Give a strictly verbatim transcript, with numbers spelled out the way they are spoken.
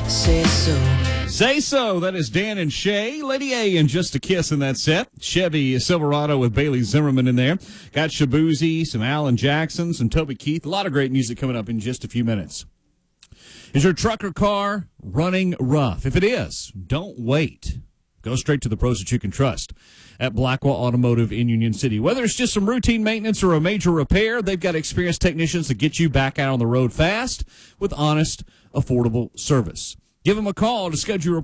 Say so. Say so. That is Dan and Shay. Lady A and Just a Kiss in that set. Chevy Silverado with Bailey Zimmerman in there. Got Shabuzi, some Alan Jackson, some Toby Keith. A lot of great music coming up in just a few minutes. Is your truck or car running rough? If it is, don't wait. Go straight to the pros that you can trust at Blackwell Automotive in Union City. Whether it's just some routine maintenance or a major repair, they've got experienced technicians to get you back out on the road fast with honest, affordable service. Give them a call to schedule your